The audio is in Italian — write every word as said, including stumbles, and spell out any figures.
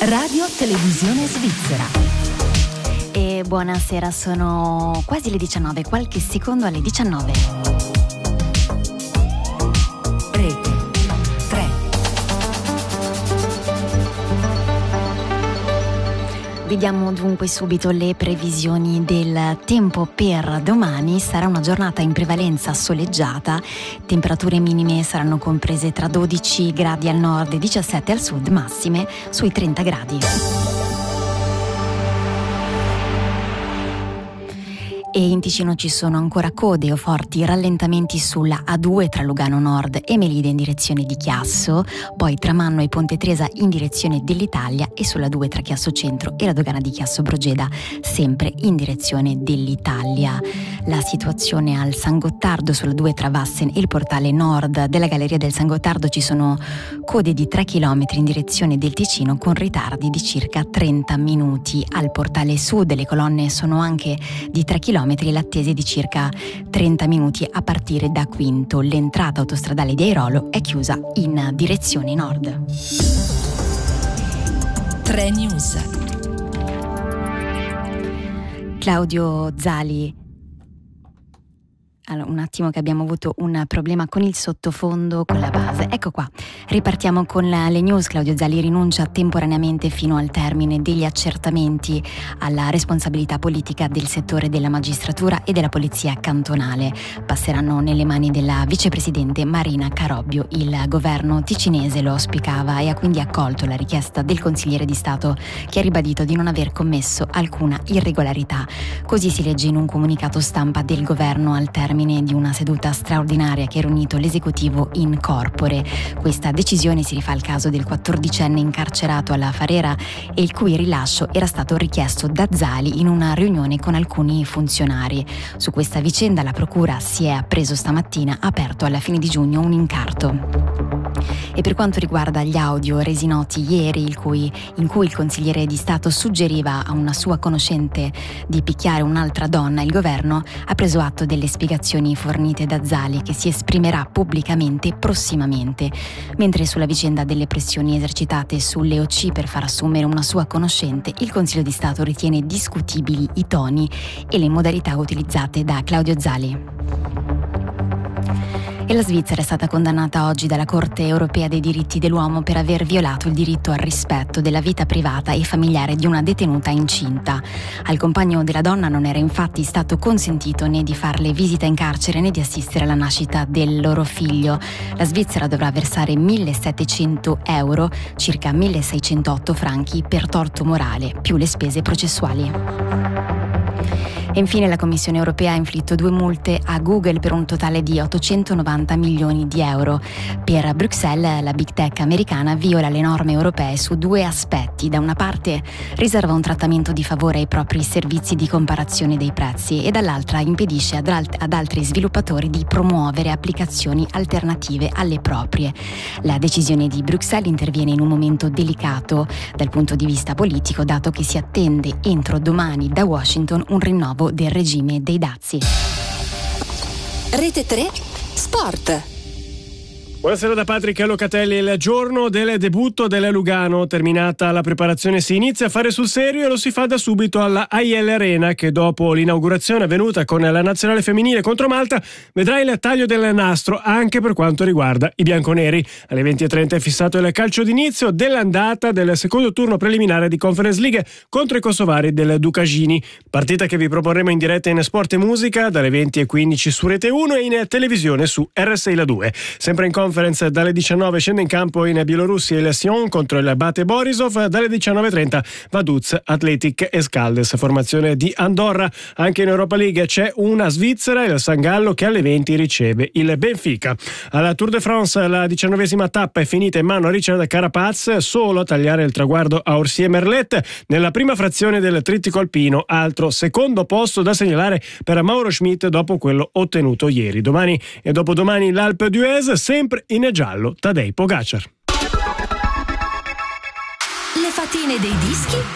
Radio Televisione Svizzera. E buonasera, sono quasi le diciannove, qualche secondo alle diciannove. Rete tre. Vediamo dunque subito le previsioni del tempo per domani. Sarà una giornata in prevalenza soleggiata, temperature minime saranno comprese tra dodici gradi al nord e diciassette al sud, massime sui trenta gradi. E in Ticino ci sono ancora code o forti rallentamenti sulla A due tra Lugano Nord e Melide in direzione di Chiasso, poi tra Manno e Ponte Tresa in direzione dell'Italia e sulla due tra Chiasso Centro e la dogana di Chiasso Brogeda sempre in direzione dell'Italia. La situazione al San Gottardo sulla due tra Vassen e il portale nord della Galleria del San Gottardo ci sono code di tre chilometri in direzione del Ticino con ritardi di circa trenta minuti. Al portale sud le colonne sono anche di tre chilometri e l'attesa di circa trenta minuti a partire da Quinto. L'entrata autostradale di Airolo è chiusa in direzione nord. tre News. Claudio Zali. Allora, un attimo che abbiamo avuto un problema con il sottofondo, con la base. Ecco qua, ripartiamo con la, le news. Claudio Zali rinuncia temporaneamente fino al termine degli accertamenti alla responsabilità politica del settore della magistratura e della polizia cantonale. Passeranno nelle mani della vicepresidente Marina Carobbio. Il governo ticinese lo auspicava e ha quindi accolto la richiesta del consigliere di Stato, che ha ribadito di non aver commesso alcuna irregolarità. Così si legge in un comunicato stampa del governo al termine di una seduta straordinaria che ha riunito l'esecutivo in corpore. Questa decisione si rifà al caso del quattordicenne incarcerato alla Farera e il cui rilascio era stato richiesto da Zali in una riunione con alcuni funzionari. Su questa vicenda la procura si è appreso stamattina, ha aperto alla fine di giugno un incarto. E per quanto riguarda gli audio resi noti ieri, il cui, in cui il consigliere di Stato suggeriva a una sua conoscente di picchiare un'altra donna, il governo ha preso atto delle spiegazioni fornite da Zali, che si esprimerà pubblicamente prossimamente. Mentre sulla vicenda delle pressioni esercitate sulle O C per far assumere una sua conoscente, il Consiglio di Stato ritiene discutibili i toni e le modalità utilizzate da Claudio Zali. E la Svizzera è stata condannata oggi dalla Corte Europea dei Diritti dell'Uomo per aver violato il diritto al rispetto della vita privata e familiare di una detenuta incinta. Al compagno della donna non era infatti stato consentito né di farle visita in carcere né di assistere alla nascita del loro figlio. La Svizzera dovrà versare millesettecento euro, circa milleseicentotto franchi, per torto morale, più le spese processuali. E infine la Commissione europea ha inflitto due multe a Google per un totale di ottocentonovanta milioni di euro. Per Bruxelles la big tech americana viola le norme europee su due aspetti. Da una parte riserva un trattamento di favore ai propri servizi di comparazione dei prezzi e dall'altra impedisce ad, alt- ad altri sviluppatori di promuovere applicazioni alternative alle proprie. La decisione di Bruxelles interviene in un momento delicato dal punto di vista politico, dato che si attende entro domani da Washington un rinnovo del regime dei dazi. Rete tre Sport. Buonasera da Patrick Locatelli. Il giorno del debutto del Lugano, terminata la preparazione, si inizia a fare sul serio e lo si fa da subito alla A I L Arena, che dopo l'inaugurazione avvenuta con la nazionale femminile contro Malta vedrà il taglio del nastro anche per quanto riguarda i bianconeri. Alle venti e trenta è fissato il calcio d'inizio dell'andata del secondo turno preliminare di Conference League contro i kosovari del Ducagini, partita che vi proporremo in diretta in Sport e Musica dalle venti e quindici su Rete uno e in televisione su R S I La due. Sempre in Conference dalle diciannove scende in campo in Bielorussia il Sion contro il Bate Borisov, dalle diciannove e trenta Vaduz Athletic Escaldes, formazione di Andorra. Anche in Europa League c'è una Svizzera, il San Gallo, che alle venti riceve il Benfica. Alla Tour de France la diciannovesima tappa è finita in mano a Richard Carapaz, solo a tagliare il traguardo a Orsier Merlet nella prima frazione del trittico alpino, altro secondo posto da segnalare per Mauro Schmidt dopo quello ottenuto ieri. Domani e dopodomani l'Alpe d'Huez, sempre in giallo Tadej Pogacar. Le fatine dei dischi